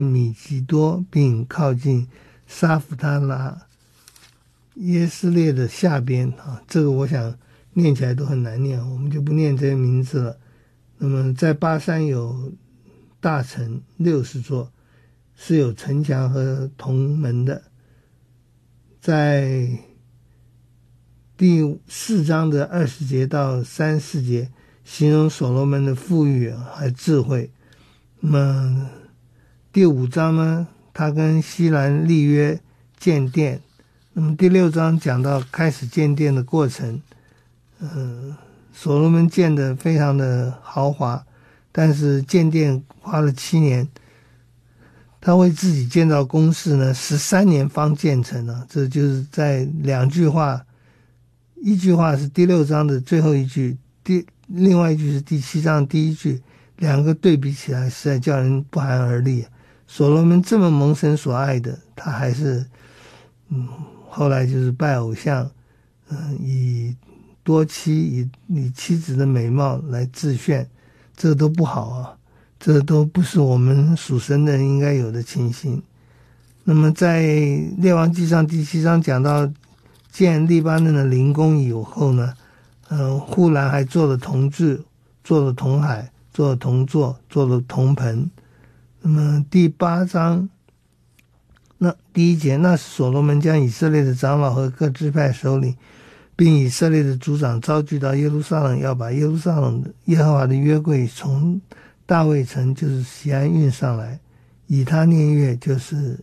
米吉多，并靠近沙弗他拉耶斯列的下边啊，这个我想念起来都很难念，我们就不念这些名字了。那么在巴山有大城60座，是有城墙和铜门的。在第4章的20节到34节，形容所罗门的富裕和智慧。那么第5章呢，他跟希兰立约建殿。那么第6章讲到开始建殿的过程。所罗门建得非常的豪华，但是建殿花了7年。他为自己建造宫室呢，13年方建成啊。这就是在2句话，一句话是第6章的最后一句，另外一句是第7章的第一句，两个对比起来实在叫人不寒而栗。所罗门这么蒙神所爱的，他还是后来就是拜偶像，以多妻，以妻子的美貌来自炫，这都不好啊，这都不是我们属神的人应该有的情形。那么在列王纪上第7章讲到建利巴嫩的灵宫以后呢，户兰还做了铜制，做了铜海，做了铜座，做了铜盆。那么第8章那第1节，那时所罗门将以色列的长老和各支派首领并以色列的族长招聚到耶路撒冷，要把耶路撒冷的耶和华的约柜从大卫城就是西安运上来，以他念月就是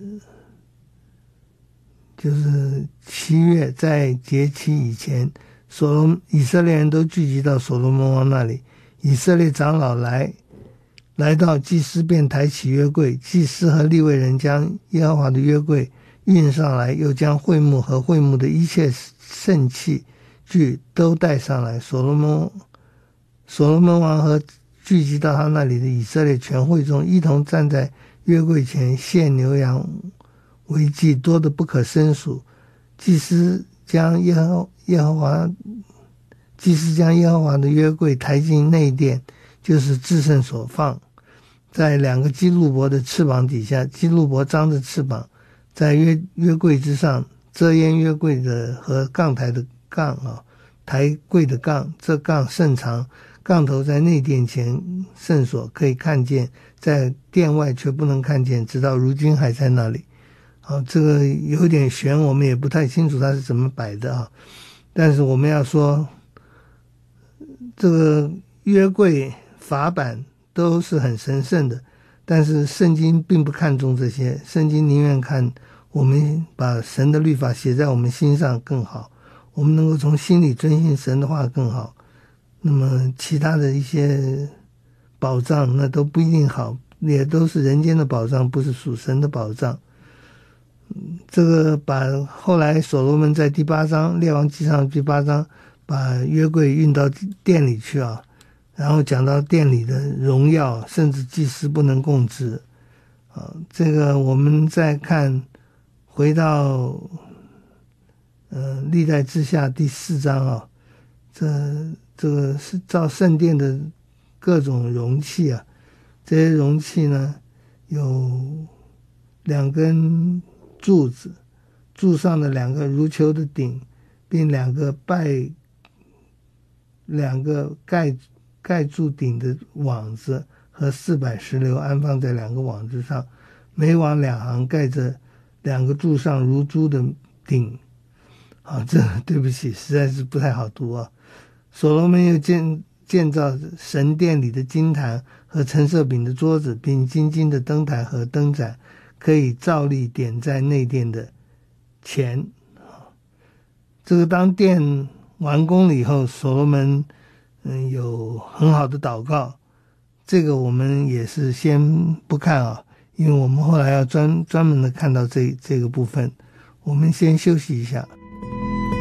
7月，在节期以前，以色列人都聚集到所罗门王那里。以色列长老来到，祭司便抬起约柜，祭司和利未人将耶和华的约柜运上来，又将会幕和会幕的一切圣器具都带上来。所罗门王和聚集到他那里的以色列全会众一同站在约柜前，献牛羊为祭，多得不可胜数。祭司将耶和华的约柜抬进内殿，就是至圣所放，在2个基路伯的翅膀底下，基路伯张着翅膀，在约柜之上，遮掩约柜的和杠台的杠啊，台柜的杠，这杠甚长，杠头在内殿前圣所可以看见，在殿外却不能看见，直到如今还在那里。这个有点悬，我们也不太清楚它是怎么摆的啊。但是我们要说，这个约柜法版都是很神圣的，但是圣经并不看重这些，圣经宁愿看我们把神的律法写在我们心上更好，我们能够从心里遵行神的话更好。那么其他的一些保障那都不一定好，也都是人间的保障，不是属神的保障。这个把后来所罗门在第8章列王纪上第8章把约柜运到殿里去啊，然后讲到殿里的荣耀，甚至祭司不能供职啊。这个我们再看回到历代志下第4章啊，这个是造圣殿的各种容器啊，这些容器呢有2根柱子，柱上的2个如球的顶，并2个盖住顶的网子和400石榴安放在2个网子上，每网2行盖着2个柱上如珠的顶。这对不起，实在是不太好读啊。所罗门又建造神殿里的金坛和陈设饼的桌子，并金的灯台和灯盏，可以照例点在内殿的前。这个当殿完工了以后，所罗门有很好的祷告，这个我们也是先不看啊，因为我们后来要专门的看到这个部分。我们先休息一下。